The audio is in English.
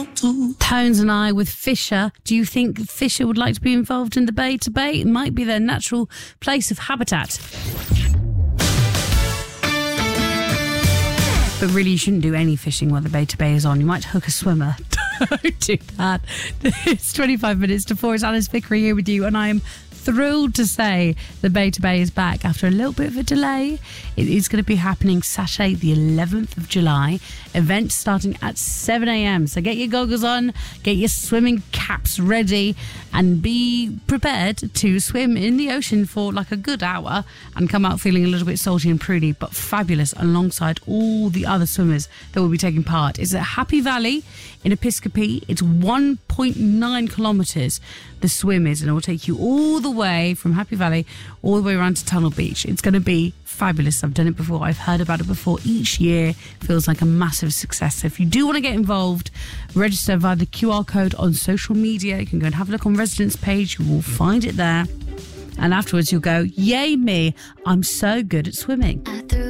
Tones and I with Fisher. Do you think Fisher would like to be involved in the Bay to Bay? It might be their natural place of habitat. But really, you shouldn't do any fishing while the Bay to Bay is on. You might hook a swimmer. Don't do that. It's 25 minutes to 4. It's Alice Pickering here with you, and I am thrilled to say the Bay to Bay is back after a little bit of a delay. It is going to be happening Saturday, the 11th of July. Event starting at 7 a.m. So get your goggles on, get your swimming caps ready, and be prepared to swim in the ocean for like a good hour and come out feeling a little bit salty and prudy, but fabulous alongside all the other swimmers that will be taking part. It's at Happy Valley in Episcopi. It's 1.9 kilometres the swim is, and it will take you all the way from Happy Valley all the way around to Tunnel Beach. It's going to be fabulous. I've done it before. I've heard about it before. Each year feels like a massive success. So if you do want to get involved, register via the QR code on social media. You can go and have a look on Residents page. You will find it there. And afterwards you'll go, yay me, I'm so good at swimming.